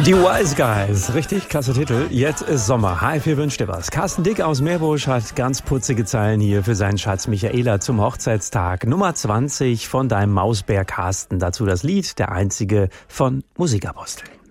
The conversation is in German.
Die Wise Guys, richtig klasse Titel. Jetzt ist Sommer. Hi, wünscht dir was. Carsten Dick aus Meerbusch hat ganz putzige Zeilen hier für seinen Schatz Michaela zum Hochzeitstag. Nummer 20 von deinem Mausbär Carsten. Dazu das Lied, der einzige von Musikapostel.